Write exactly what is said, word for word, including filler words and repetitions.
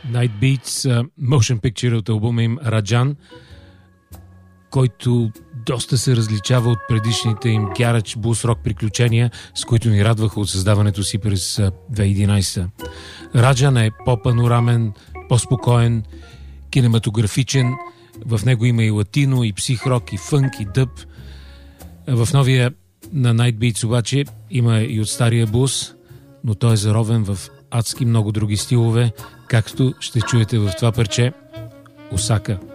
Night Beats, motion picture от албума им Раджан, който доста се различава от предишните им гарадж блус рок приключения, с които ни радваха от създаването си през две хиляди и единадесета. Раджан е по-панорамен, по-спокоен, кинематографичен, в него има и латино, и психрок, и фънк, и дъб. В новия на Night Beats обаче има и от стария блус, но той е заровен в адски много други стилове, както ще чуете в това парче Осака.